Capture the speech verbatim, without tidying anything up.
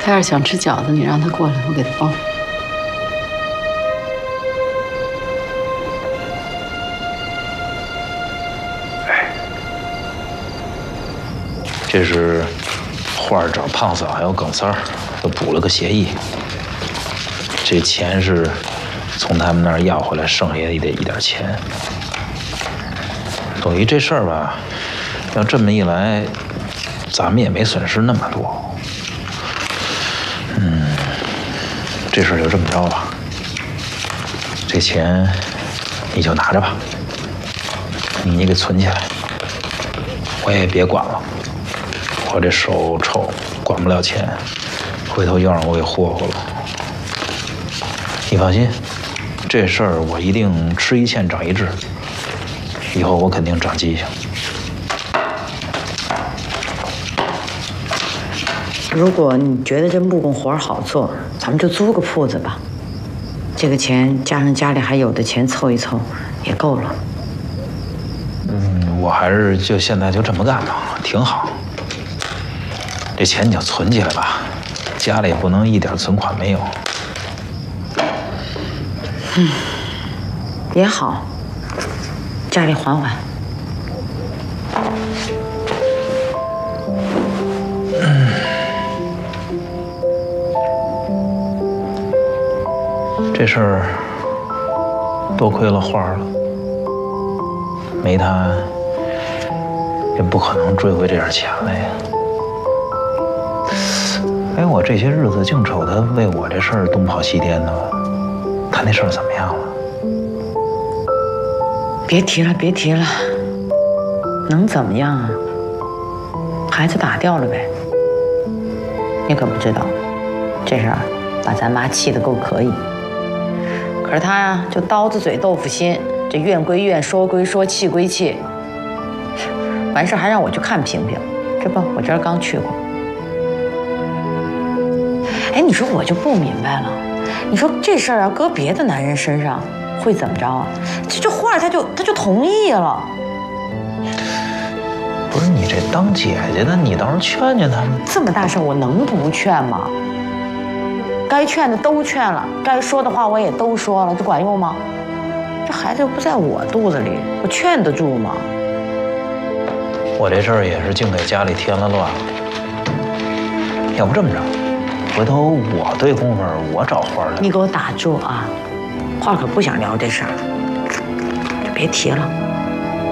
他要是想吃饺子，你让他过来，我给他包。 哎，这是花儿找胖嫂还有耿三儿都补了个协议，这钱是从他们那儿要回来，剩下的一点钱。等于这事儿吧，要这么一来，咱们也没损失那么多。嗯，这事儿就这么着吧。这钱你就拿着吧，你你给存起来，我也别管了。我这手臭，管不了钱，回头又让我给霍霍了。你放心，这事儿我一定吃一堑长一智，以后我肯定长记性。 如果你觉得这木工活好做，咱们就租个铺子吧。这个钱加上家里还有的钱凑一凑，也够了。 嗯，我还是就现在就这么干吧，挺好。这钱你就存起来吧，家里也不能一点存款没有。 嗯，也好，家里缓缓。 这事儿多亏了花儿了，没他也不可能追回这点钱来呀。哎，我这些日子净瞅他为我这事儿东跑西颠的了，他那事儿怎么样了？ 别提了，别提了，能怎么样啊？孩子打掉了呗。你可不知道，这事儿把咱妈气得够可以。可是他呀，就刀子嘴豆腐心，这怨归怨，说归说，气归气。完事还让我去看萍萍，这不，我这儿刚去过。哎，你说我就不明白了，你说这事儿啊，搁别的男人身上会怎么着啊？这这花儿他就他就同意了。 不是你这当姐姐的，你倒是劝劝他们。 这么大事我能不劝吗？该劝的都劝了，该说的话我也都说了，这管用吗？这孩子又不在我肚子里，我劝得住吗？ 我这事儿也是净给家里添了乱了。要不这么着，回头我对功夫我找花来。 你给我打住啊！花可不想聊这事儿了，就别提了。